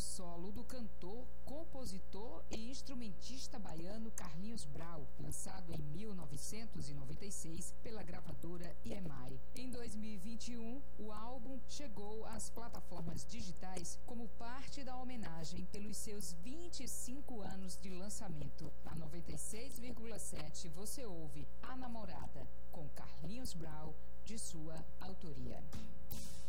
solo do cantor, compositor e instrumentista baiano Carlinhos Brau, lançado em 1996 pela gravadora EMI. Em 2021, o álbum chegou às plataformas digitais como parte da homenagem pelos seus 25 anos de lançamento. Na 96,7 você ouve A Namorada, com Carlinhos Brau, de sua autoria.